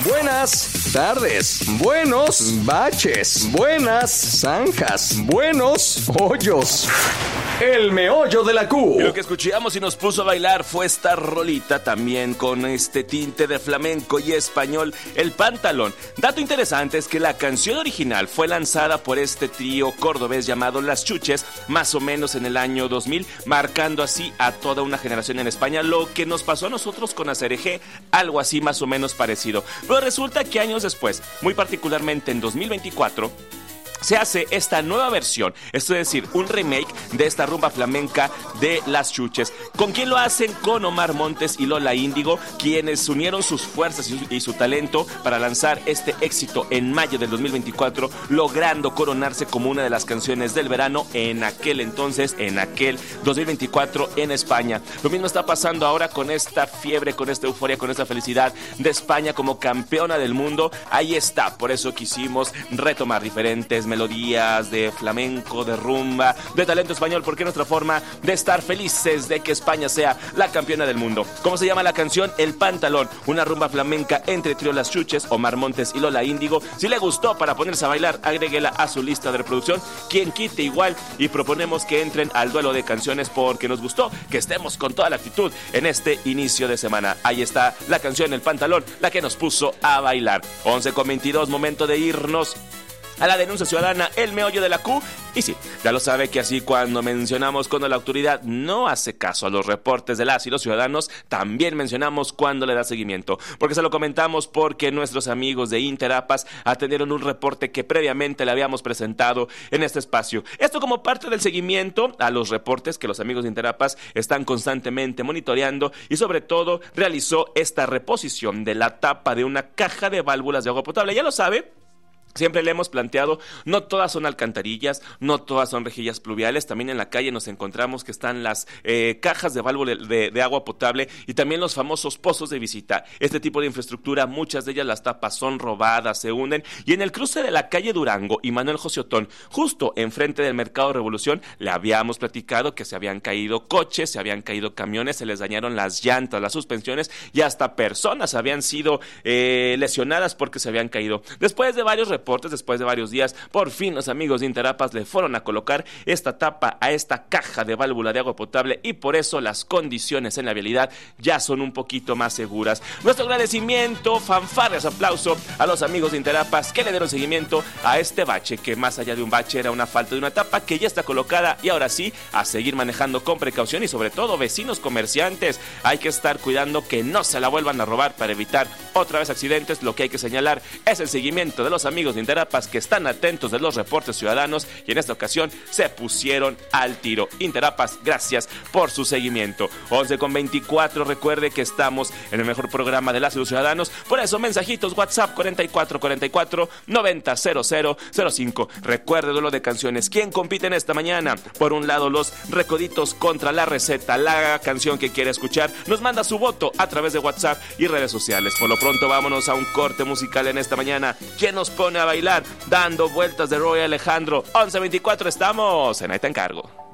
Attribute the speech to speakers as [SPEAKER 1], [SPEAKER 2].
[SPEAKER 1] Buenas tardes, buenos baches, buenas zanjas, buenos hoyos. El meollo de la Q.
[SPEAKER 2] Y lo que escuchamos y nos puso a bailar fue esta rolita también con este tinte de flamenco y español, El Pantalón. Dato interesante es que la canción original fue lanzada por este trío cordobés llamado Las Chuches, más o menos en el año 2000, marcando así a toda una generación en España, lo que nos pasó a nosotros con ACRG, algo así más o menos parecido. Pero resulta que años después, muy particularmente en 2024, se hace esta nueva versión, esto es decir, un remake de esta rumba flamenca de Las Chuches. ¿Con quién lo hacen? Con Omar Montes y Lola Índigo, quienes unieron sus fuerzas y su talento para lanzar este éxito en mayo del 2024, logrando coronarse como una de las canciones del verano en aquel entonces, en aquel 2024 en España. Lo mismo está pasando ahora con esta fiebre, con esta euforia, con esta felicidad de España como campeona del mundo. Ahí está, por eso quisimos retomar diferentes melodías de flamenco, de rumba, de talento español, porque es nuestra forma de estar felices de que España sea la campeona del mundo. ¿Cómo se llama la canción? El Pantalón, una rumba flamenca entre trío Las Chuches, Omar Montes y Lola Índigo. Si le gustó para ponerse a bailar, agréguela a su lista de reproducción, quien quite igual, y proponemos que entren al duelo de canciones porque nos gustó que estemos con toda la actitud en este inicio de semana. Ahí está la canción El Pantalón, la que nos puso a bailar. 11:22, momento de irnos a la denuncia ciudadana, el meollo de la Q. Y sí, ya lo sabe que así cuando mencionamos cuando la autoridad no hace caso a los reportes de las y los ciudadanos, también mencionamos cuando le da seguimiento. Porque se lo comentamos porque nuestros amigos de Interapas atendieron un reporte que previamente le habíamos presentado en este espacio. Esto como parte del seguimiento a los reportes que los amigos de Interapas están constantemente monitoreando, y sobre todo realizó esta reposición de la tapa de una caja de válvulas de agua potable. Ya lo sabe. Siempre le hemos planteado, no todas son alcantarillas, no todas son rejillas pluviales. También en la calle nos encontramos que están las cajas de válvula de agua potable y también los famosos pozos de visita. Este tipo de infraestructura, muchas de ellas las tapas son robadas, se hunden. Y en el cruce de la calle Durango y Manuel José Otón, justo enfrente del Mercado Revolución, le habíamos platicado que se habían caído coches, se habían caído camiones, se les dañaron las llantas, las suspensiones, y hasta personas habían sido lesionadas porque se habían caído. Después de varios reportes, después de varios días, por fin los amigos de Interapas le fueron a colocar esta tapa a esta caja de válvula de agua potable, y por eso las condiciones en la vialidad ya son un poquito más seguras. Nuestro agradecimiento, fanfarrias, aplauso a los amigos de Interapas que le dieron seguimiento a este bache, que más allá de un bache era una falta de una tapa que ya está colocada, y ahora sí, a seguir manejando con precaución. Y sobre todo, vecinos comerciantes, hay que estar cuidando que no se la vuelvan a robar para evitar otra vez accidentes. Lo que hay que señalar es el seguimiento de los amigos de Interapas, que están atentos de los reportes ciudadanos y en esta ocasión se pusieron al tiro. Interapas, gracias por su seguimiento. 11:24, recuerde que estamos en el mejor programa de las y los ciudadanos, por eso mensajitos WhatsApp 4444-900005. Recuerde, duelo de canciones. ¿Quién compite en esta mañana? Por un lado, los Recoditos contra la receta, la canción que quiere escuchar. Nos manda su voto a través de WhatsApp y redes sociales. Por lo pronto, vámonos a un corte musical en esta mañana. ¿Quién nos pone a bailar? Dando vueltas de Roy Alejandro. 11:24, estamos en Ahí te encargo.